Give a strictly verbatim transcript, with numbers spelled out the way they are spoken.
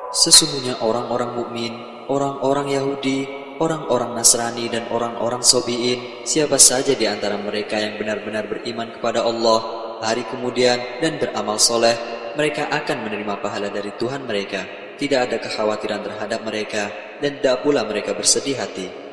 Sesungguhnya orang-orang mukmin, orang-orang Yahudi, orang-orang Nasrani dan orang-orang Sobiin, siapa saja di antara mereka yang benar-benar beriman kepada Allah, hari kemudian dan beramal soleh, mereka akan menerima pahala dari Tuhan mereka. Tidak ada kekhawatiran terhadap mereka dan tidak pula mereka bersedih hati.